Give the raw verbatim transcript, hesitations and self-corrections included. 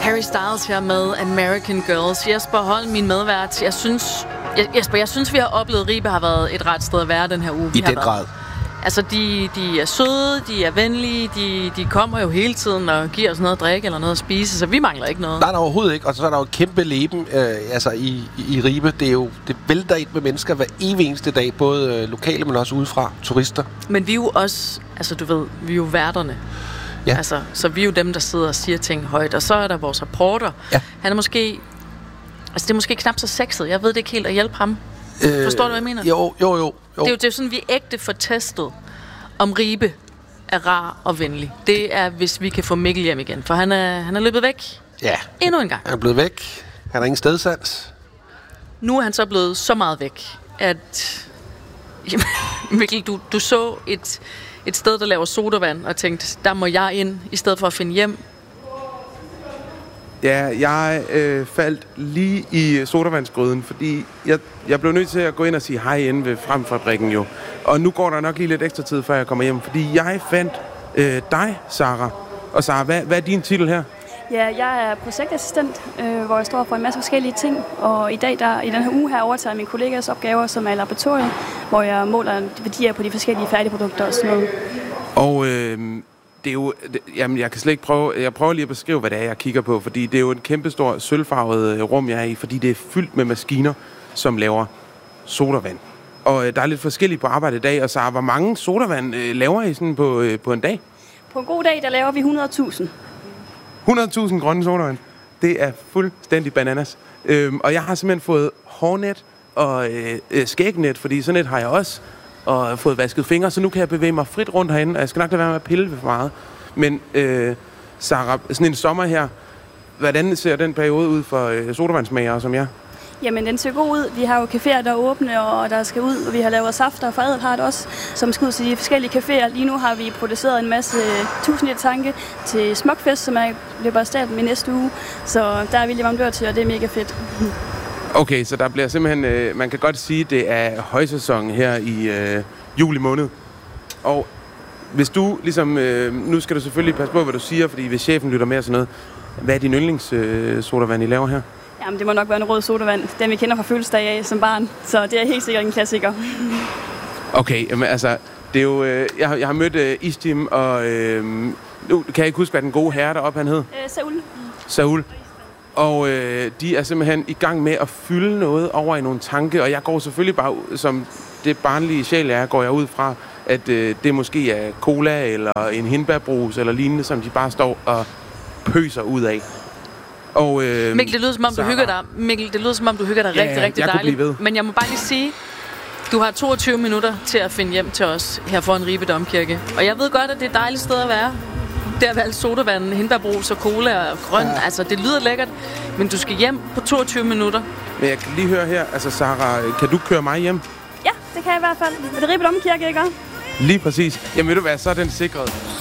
Harry Styles her med American Girls. Jesper Holm, min medvært. Jeg synes, Jesper, jeg synes, vi har oplevet, Ribe har været et ret sted at være den her uge. I den grad. Altså, de, de er søde, de er venlige, de, de kommer jo hele tiden og giver os noget at drikke eller noget at spise, så vi mangler ikke noget. Nej, nej, overhovedet ikke. Og så er der jo kæmpe leben øh, altså i, i Ribe. Det er jo, det vælter ind med mennesker hver evig eneste dag, både øh, lokale, men også udefra, turister. Men vi er jo også, altså du ved, vi er jo værterne. Ja. Altså, så vi er jo dem, der sidder og siger ting højt. Og så er der vores reporter. Ja. Han er måske, altså det er måske knap så sexet. Jeg ved det ikke helt at hjælpe ham. Øh, Forstår du, hvad jeg mener? Jo, jo, jo. jo. Det er jo det er sådan, vi er ægte for testet, om Ribe er rar og venlig. Det er, hvis vi kan få Mikkel hjem igen. For han er, han er løbet væk. Ja. Endnu en gang. Han er blevet væk. Han har ingen stedsans. Nu er han så blevet så meget væk, at jamen, Mikkel, du, du så et, et sted, der laver sodavand, og tænkte, der må jeg ind, i stedet for at finde hjem. Ja, jeg øh, faldt lige i sodavandsgryden, fordi jeg, jeg blev nødt til at gå ind og sige hej inde ved Fremfabrikken jo. Og nu går der nok lige lidt ekstra tid, før jeg kommer hjem, fordi jeg fandt øh, dig, Sara. Og Sara, hvad, hvad er din titel her? Ja, jeg er projektassistent, øh, hvor jeg står for en masse forskellige ting. Og i dag, der, i den her uge her, overtager min kollegas opgaver, som er laboratoriet, hvor jeg måler værdier på de forskellige færdigprodukter og sådan noget. Og øh, det er jo, det, jamen jeg kan slet ikke prøve, jeg prøver lige at beskrive, hvad det er, jeg kigger på, fordi det er jo en kæmpestor sølvfarvet rum, jeg er i, fordi det er fyldt med maskiner, som laver sodavand. Og øh, der er lidt forskelligt på arbejde i dag, og så hvor mange sodavand øh, laver I sådan på, øh, på en dag? På en god dag, der laver vi hundrede tusind. hundrede tusind grønne sodavand. Det er fuldstændig bananas. Øhm, og jeg har simpelthen fået hårnet og øh, øh, skægnet, fordi sådan et har jeg også, og fået vasket fingre, så nu kan jeg bevæge mig frit rundt herinde, og jeg skal nok lade være med at pille for meget. Men øh, Sara, sådan en sommer her, hvordan ser den periode ud for øh, sodavandsmagere som jer? Jamen, den ser god ud. Vi har jo caféer, der er åbne, og der skal ud, og vi har lavet safter, og for Adelhardt også, som skal ud til de forskellige caféer. Lige nu har vi produceret en masse tusind liter tanke til Smukfest, som er løber af staben i næste uge. Så der er vi leverandør til, og det er mega fedt. Okay, så der bliver simpelthen, øh, man kan godt sige, det er højsæson her i øh, juli måned. Og hvis du ligesom, øh, nu skal du selvfølgelig passe på, hvad du siger, fordi hvis chefen lytter med og sådan noget, hvad er din yndlingssodavand, øh, I laver her? Jamen, det må nok være en rød sodavand. Den vi kender fra fødselsdag af som barn. Så det er helt sikkert en klassiker. Okay, jamen altså, det er jo, øh, jeg, har, jeg har mødt øh, Istim, og øh, nu kan jeg ikke huske, hvad den gode herre deroppe han hed? Øh, Saul. Saul. Og øh, de er simpelthen i gang med at fylde noget over i nogle tanke, og jeg går selvfølgelig bare, som det barnlige sjæl er, går jeg ud fra, at øh, det måske er cola eller en hindbærbrus eller lignende, som de bare står og pøser ud af. Og, øh, Mikkel, det lyder som om, du hygger dig. Mikkel, det lyder som om, du hygger dig ja, rigtig, rigtig jeg dejligt. Men jeg må bare lige sige, du har toogtyve minutter til at finde hjem til os her foran Ribe Domkirke. Og jeg ved godt, at det er et dejligt sted at være. Der er valgt sodavand, hindbærbrus og cola og grøn. Ja. Altså, det lyder lækkert. Men du skal hjem på toogtyve minutter. Men jeg kan lige høre her, altså Sara, kan du køre mig hjem? Ja, det kan jeg i hvert fald. Ved det Ribe Domkirke, ikke? Lige præcis. Jamen ved du hvad, så er den sikret.